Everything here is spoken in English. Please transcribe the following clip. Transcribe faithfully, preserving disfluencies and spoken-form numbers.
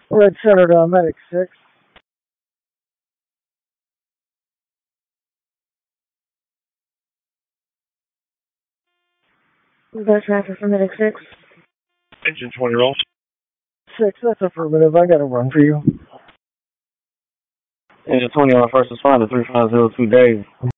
Red Center to Medic six. That's traffic for Medic six. Engine twenty rolls. six, that's affirmative. I got a run for you. Engine twenty on first responder, three five zero two days.